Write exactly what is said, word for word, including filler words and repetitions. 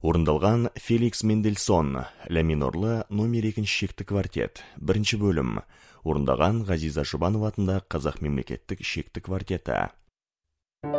Орындалған Феликс Мендельсон, ля минорлы номер екінші шекті квартет, бірінші бөлім. Орындаған Ғазиза Жұбанова атында Қазақ мемлекеттік шекті квартеті.